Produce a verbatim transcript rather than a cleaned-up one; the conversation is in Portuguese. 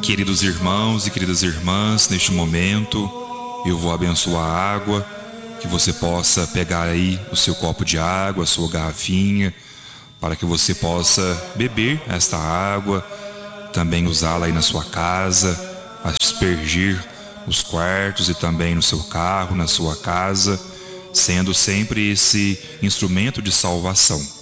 Queridos irmãos e queridas irmãs, neste momento eu vou abençoar a água, que você possa pegar aí o seu copo de água, a sua garrafinha, para que você possa beber esta água, também usá-la aí na sua casa, aspergir nos quartos e também no seu carro, na sua casa, sendo sempre esse instrumento de salvação.